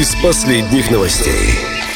из последних новостей.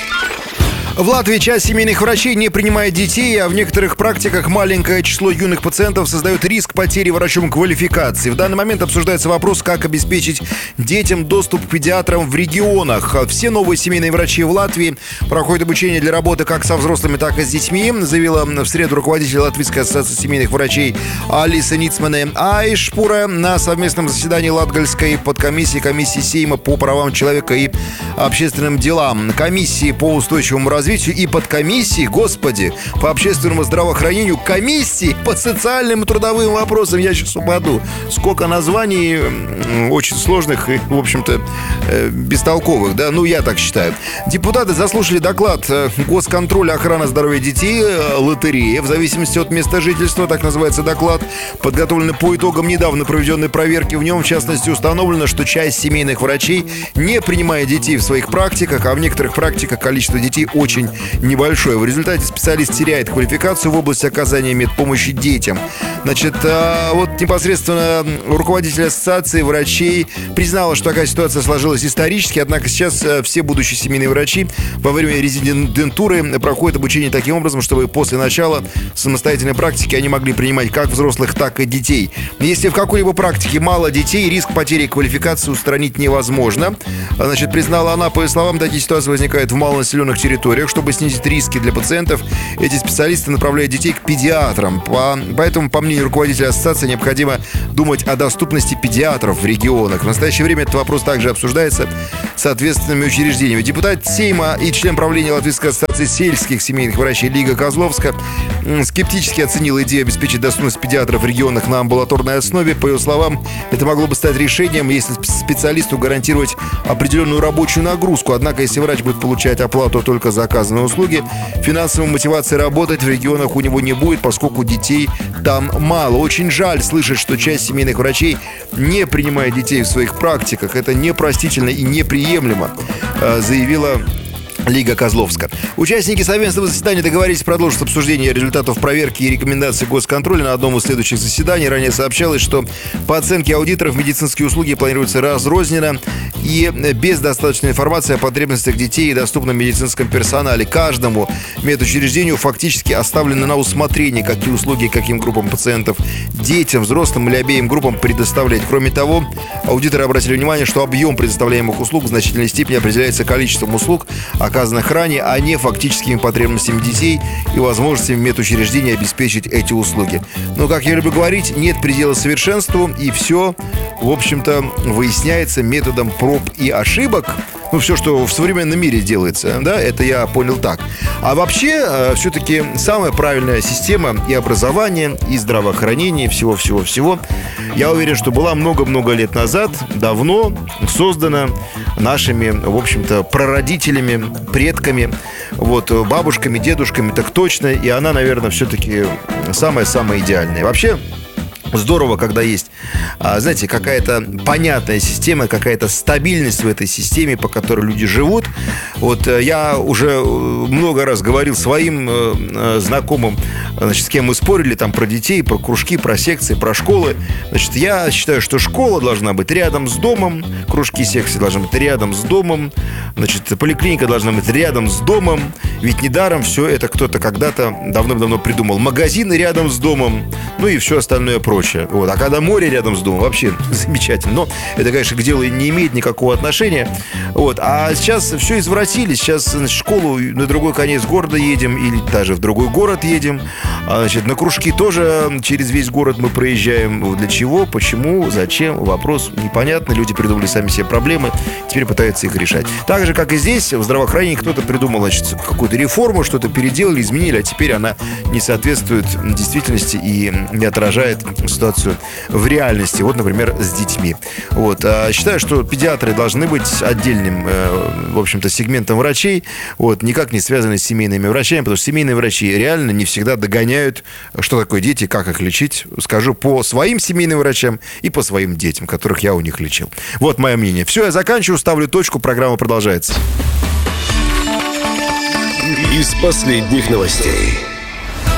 В Латвии часть семейных врачей не принимает детей, а в некоторых практиках маленькое число юных пациентов создает риск потери врачом квалификации. В данный момент обсуждается вопрос, как обеспечить детям доступ к педиатрам в регионах. Все новые семейные врачи в Латвии проходят обучение для работы как со взрослыми, так и с детьми, заявила в среду руководитель Латвийской ассоциации семейных врачей Алиса Ницмане Айшпура на совместном заседании Латгальской комиссии Сейма по правам человека и общественным делам, комиссии по устойчивому развитию и подкомиссии, господи, по общественному здравоохранению, комиссии по социальным и трудовым вопросам. Я сейчас упаду. Сколько названий очень сложных и, в общем-то, бестолковых, да? Ну, я так считаю. Депутаты заслушали доклад Госконтроля охраны здоровья детей, лотереи, в зависимости от места жительства, так называется доклад, подготовленный по итогам недавно проведенной проверки. В нем, в частности, установлено, что часть семейных врачей не принимает детей в своих практиках, а в некоторых практиках количество детей очень небольшое. В результате специалист теряет квалификацию в области оказания медпомощи детям. Значит, вот непосредственно руководитель ассоциации врачей признала, что такая ситуация сложилась исторически, однако сейчас все будущие семейные врачи во время резидентуры проходят обучение таким образом, чтобы после начала самостоятельной практики они могли принимать как взрослых, так и детей. Если в какой-либо практике мало детей, риск потери квалификации устранить невозможно. Значит, признала она, по ее словам, такие ситуации возникают в малонаселенных территориях. Чтобы снизить риски для пациентов, эти специалисты направляют детей к педиатрам. Поэтому, по мнению руководителя ассоциации, необходимо думать о доступности педиатров в регионах. В настоящее время этот вопрос также обсуждается соответственными учреждениями. Депутат Сейма и член правления Латвийской ассоциации сельских семейных врачей Лига Козловска скептически оценила идею обеспечить доступность педиатров в регионах на амбулаторной основе. По ее словам, это могло бы стать решением, если специалисту гарантировать определенную рабочую нагрузку. Однако, если врач будет получать оплату только за оказанные услуги, финансовой мотивации работать в регионах у него не будет, поскольку детей там мало. Очень жаль слышать, что часть семейных врачей не принимает детей в своих практиках. Это непростительно и неприемлемо, заявила Лига Козловска. Участники совместного заседания договорились продолжить обсуждение результатов проверки и рекомендаций Госконтроля на одном из следующих заседаний. Ранее сообщалось, что по оценке аудиторов медицинские услуги планируются разрозненно и без достаточной информации о потребностях детей и доступном медицинском персонале. Каждому медучреждению фактически оставлено на усмотрение, какие услуги каким группам пациентов, детям, взрослым или обеим группам предоставлять. Кроме того, аудиторы обратили внимание, что объем предоставляемых услуг в значительной степени определяется количеством услуг, оказанных ранее, а не фактическими потребностями детей и возможностями медучреждения обеспечить эти услуги. Но, как я люблю говорить, нет предела совершенству, и все, в общем-то, выясняется методом проб и ошибок. Ну, все, что в современном мире делается, да, это я понял так. А вообще, все-таки самая правильная система и образования, и здравоохранения, всего-всего-всего, я уверен, что была много-много лет назад, давно создана нашими, в общем-то, прародителями, предками, вот, бабушками, дедушками, так точно, и она, наверное, все-таки самая-самая идеальная. Вообще, здорово, когда есть, знаете, какая-то понятная система, какая-то стабильность в этой системе, по которой люди живут. Вот я уже много раз говорил своим знакомым, значит, с кем мы спорили там про детей, про кружки, про секции, про школы. Значит, я считаю, что школа должна быть рядом с домом, кружки, секции должны быть рядом с домом, значит, поликлиника должна быть рядом с домом. Ведь недаром все это кто-то когда-то давно-давно придумал. Магазины рядом с домом, ну и все остальное прочее. Вот. А когда море рядом с домом, вообще замечательно. Но это, конечно, к делу не имеет никакого отношения. Вот. А сейчас все извратили. Сейчас, значит, в школу на другой конец города едем или даже в другой город едем. Значит, на кружки тоже через весь город мы проезжаем. Для чего, почему, зачем? Вопрос непонятный. Люди придумали сами себе проблемы, теперь пытаются их решать. Так же, как и здесь, в здравоохранении кто-то придумал, значит, какую-то реформу, что-то переделали, изменили, а теперь она не соответствует действительности и не отражает ситуацию в реальности. Вот, например, с детьми. Вот. Считаю, что педиатры должны быть отдельным, в общем-то, сегментом врачей, вот, никак не связанный с семейными врачами, потому что семейные врачи реально не всегда догоняют, что такое дети, как их лечить. Скажу по своим семейным врачам и по своим детям, которых я у них лечил. Вот мое мнение. Все, я заканчиваю, ставлю точку, программа продолжается. Из последних новостей.